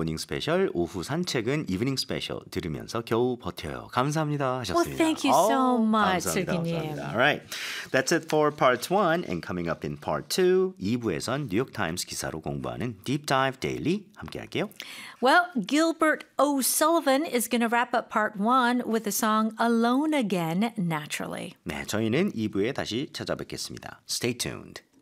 모닝 스페셜, 오후 산책은 이브닝 스페셜 들으면서 겨우 버텨요. 감사합니다 하셨습니다. Well, thank you so much, 감사합니다. 슬기님. 감사합니다. Alright, that's it for part 1 and coming up in part 2 2부에선 뉴욕타임스 기사로 공부하는 Deep Dive Daily 함께 할게요. Well, Gilbert O'Sullivan is going to wrap up part 1 with the song Alone Again, Naturally. 네, 저희는 2부에 다시 찾아뵙겠습니다. Stay tuned.